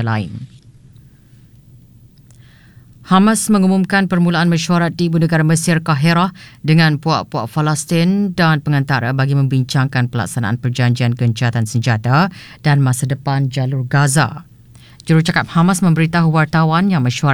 lain. Hamas mengumumkan permulaan mesyuarat di Ibu Negara Mesir Kahirah dengan puak-puak Palestin dan pengantara bagi membincangkan pelaksanaan perjanjian gencatan senjata dan masa depan jalur Gaza. Jurucakap Hamas memberitahu wartawan yang mesyuarat